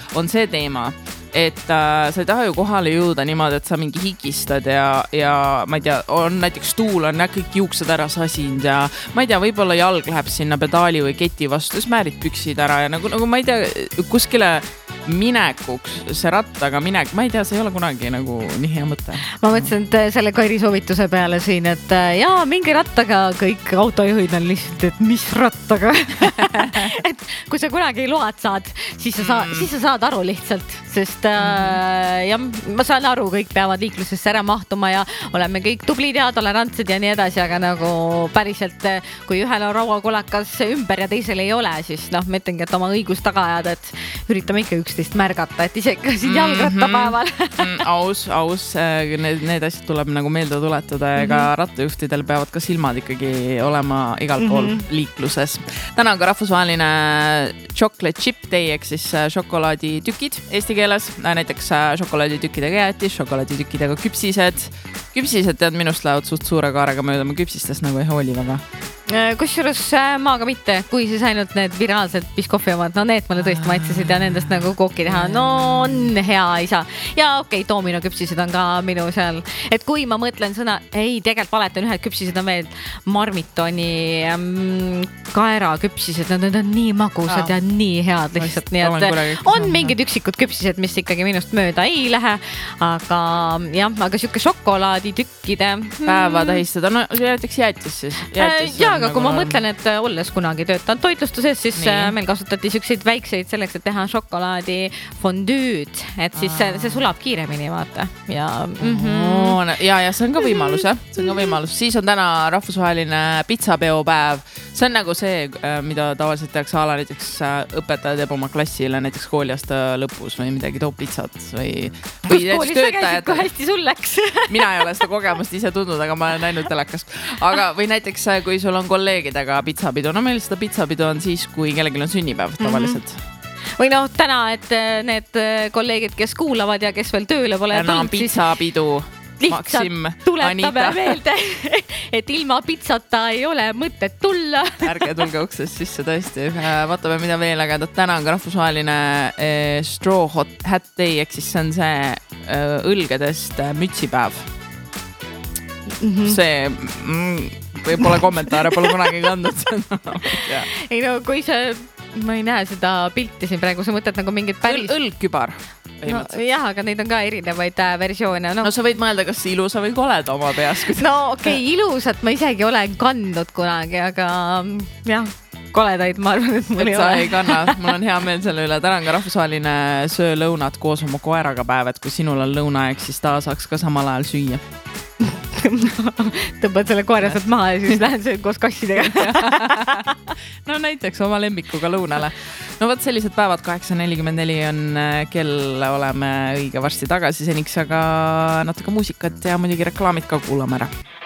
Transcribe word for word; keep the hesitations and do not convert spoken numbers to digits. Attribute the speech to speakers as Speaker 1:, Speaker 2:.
Speaker 1: on see teema, et äh, sa ei taha ju kohale jõuda niimoodi, et sa mingi higistad ja, ja ma ei tea, on näiteks tuul on kõik juuksed ära sasinud ja ma ei tea, võib-olla jalg läheb sinna pedaali või keti vastu, siis määrid püksid ära ja nagu, nagu ma ei tea, kuskile minekuks, see rattaga minek, ma ei tea, see ei ole kunagi nagu nii hea mõte.
Speaker 2: Ma mõtlesin, et selle Kairi soovituse peale siin, et jaa, mingi rattaga kõik autojuhid on lihtsalt, et mis rattaga. Et kui sa kunagi load saad, siis sa, saa, siis sa saad aru lihtsalt, sest äh, ja ma saan aru, kõik peavad liiklusesse ära mahtuma ja oleme kõik tublid ja tolerantsed ja nii edasi, aga nagu päriselt, kui ühel on rauakolakas ümber ja teisel ei ole, siis noh, ma ütlengi, et oma õigus taga ajada, et üritame ikka üksteist märgata, et isegi ka siin jalgrattapäeval.
Speaker 1: mm, aus, aus, need, need asjad tuleb nagu meelde tuletada ja ka mm -hmm. rattajuhtidel peavad ka silmad ikkagi olema igal pool mm -hmm. liikluses. Täna on ka rahvusvaheline chocolate chip day, ehk siis šokolaaditükid eesti keeles, näiteks šokolaaditükkidega jäätis, šokolaaditükkidega küpsised. Küpsised tead, minust lähevad suht suure kaarega mööda, ma küpsistest nagu ei hooli väga.
Speaker 2: Kusjuures maaga mitte, kui siis ainult need viraalsed biskoffi omad, no need mulle tõesti maitsesid ja nendest nagu kooki teha, no on hea isa. Ja okei, okay, Domino küpsised on ka minu seal, et kui ma mõtlen sõna, ei, tegelikult valetan ühed küpsised on veel Marmitoni ähm, kaera küpsised, need on nii magusad ja, ja nii head lihtsalt, nii et on mingid üksikud küpsised, mis ikkagi minust mööda ei lähe, aga jah, aga siuke šokolaaditükkide
Speaker 1: päeva tähistada, no näiteks jäätis siis. Jäätis
Speaker 2: ja, aga kui ma mõtlen, et olles kunagi töötanud toitlustuses, siis nii. Meil kasutati siukseid väikseid selleks, et teha šokolaadi fondüüd, et siis see, see sulab kiiremini, vaata. Ja,
Speaker 1: mm-hmm. ja, ja see on ka võimalus, jah. See on ka võimalus. Siis on täna rahvusvaheline pitsapeopäev. See on nagu see, mida tavaliselt tehakse ala näiteks õpetaja teeb oma klassile näiteks kooliaasta lõpus või midagi toob pitsat või, või
Speaker 2: koolis sa käisid, kui hästi sul läks.
Speaker 1: Mina ei ole seda kogemust ise tundnud, aga ma olen näinud telekast. Aga või näiteks, kui sul on kolleegidega pitsapidu. No meil seda pitsapidu on siis, kui kellelgi on sünnipäev tavaliselt.
Speaker 2: Mm-hmm. Või noh, täna, et need kolleegid, kes kuulavad ja kes veel tööle pole
Speaker 1: tulnud, siis pitsapidu.
Speaker 2: Lihtsalt tuletame meelde, et ilma pitsata ei ole mõtet tulla.
Speaker 1: Ärge tulge uksest sisse tõesti. Vaatame, mida veel, aga täna on ka rahvusvaheline eh, straw hat day, ehk siis see on see eh, õlgedest mütsipäev. Mm-hmm. See mm, pole kommentaare, pole kunagi kandnud.
Speaker 2: Ei no, kui see, ma ei näe seda pilti siin praegu, sa mõtled nagu mingid päris...
Speaker 1: Õl, õlgkübar.
Speaker 2: No, jah, aga neid on ka erinevaid äh, versioone.
Speaker 1: No. no sa võid mõelda, kas ilusa või koleda oma peas.
Speaker 2: No okei, okay, ilusat ma isegi olen kandnud kunagi, aga jah, koledaid ma arvan, et mul
Speaker 1: et
Speaker 2: ei
Speaker 1: sa
Speaker 2: ole.
Speaker 1: ei kanna, mul on hea meel selle üle. Täna on ka rahvusvaheline söö lõunat koos oma koeraga päev, et kui sinul on lõunaeg, siis ta saaks ka samal ajal süüa.
Speaker 2: Tõmbad selle koera sealt maha ja siis lähen koos kassidega.
Speaker 1: No näiteks oma lemmikuga lõunale. No võt sellised päevad, kaheksa nelikümmend neli on kell, oleme õige varsti tagasi seniks, aga natuke muusikat ja muidugi reklaamid ka kuulame ära.